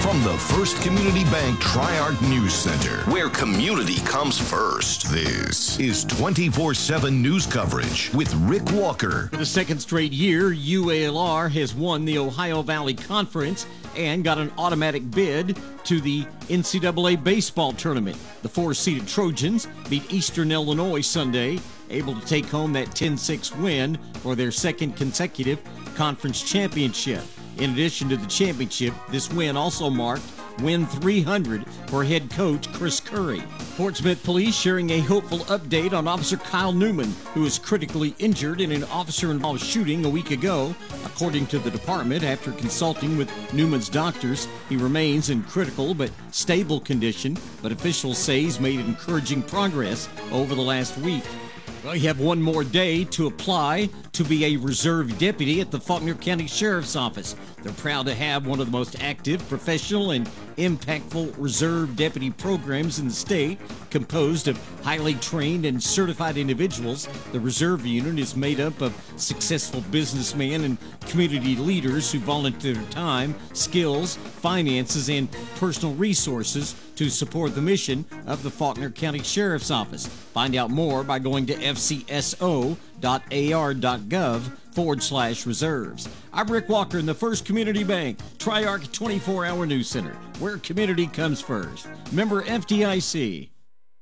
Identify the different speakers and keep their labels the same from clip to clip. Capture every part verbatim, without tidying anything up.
Speaker 1: From the First Community Bank Tri-Arc News Center, where community comes first, this is twenty-four seven news coverage with Rick Walker.
Speaker 2: For the second straight year, U A L R has won the Ohio Valley Conference and got an automatic bid to the N C double A baseball tournament. The four-seeded Trojans beat Eastern Illinois Sunday, able to take home that ten six win for their second consecutive conference championship. In addition to the championship, this win also marked win three hundred for head coach Chris Curry. Portsmouth Police sharing a hopeful update on Officer Kyle Newman, who was critically injured in an officer-involved shooting a week ago. According to the department, after consulting with Newman's doctors, he remains in critical but stable condition, but officials say he's made encouraging progress over the last week. Well, you have one more day to apply to be a reserve deputy at the Faulkner County Sheriff's Office. They're proud to have one of the most active, professional, and impactful reserve deputy programs in the state, composed of highly trained and certified individuals. The reserve unit is made up of successful businessmen and community leaders who volunteer their time, skills, finances, and personal resources to support the mission of the Faulkner County Sheriff's Office. Find out more by going to f c s o dot a r dot gov forward slash reserves. I'm Rick Walker in the First Community Bank Tri-Arc twenty-four hour News Center, where community comes first. Member F D I C.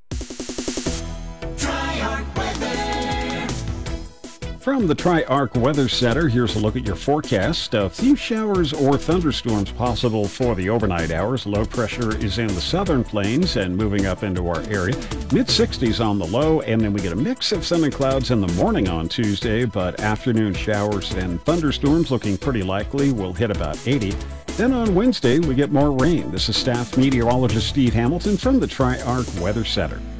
Speaker 3: From the Tri-Arc Weather Center, here's a look at your forecast. A few showers or thunderstorms possible for the overnight hours. Low pressure is in the southern plains and moving up into our area. mid sixties on the low, and then we get a mix of sun and clouds in the morning on Tuesday, but afternoon showers and thunderstorms looking pretty likely. We'll hit about eighty. Then on Wednesday, we get more rain. This is staff meteorologist Steve Hamilton from the Tri-Arc Weather Center.